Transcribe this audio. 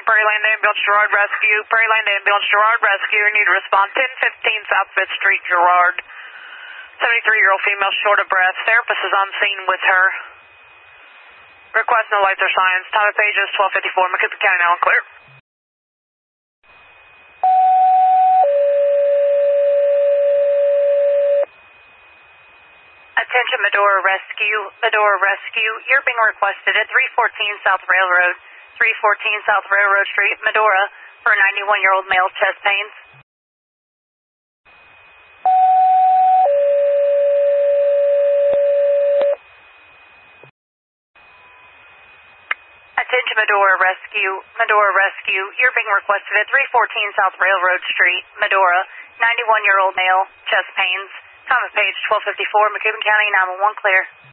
Prairieland Ambulance, Girard Rescue. Prairieland Ambulance, Girard Rescue. Need to respond 1015 South 5th Street, Girard. 73-year-old female short of breath. Therapist is on scene with her. Request no lights or signs. Time of page is 1254. Macoupin County now and clear. Attention Medora Rescue. Medora Rescue. You're being requested at 314 South Railroad. 314 South Railroad Street, Medora, for a 91-year-old male chest pains. Attention Medora Rescue. Medora Rescue. You're being requested at 314 South Railroad Street, Medora, 91-year-old male, chest pains. Time of page 1254, Macoupin County, 911 clear.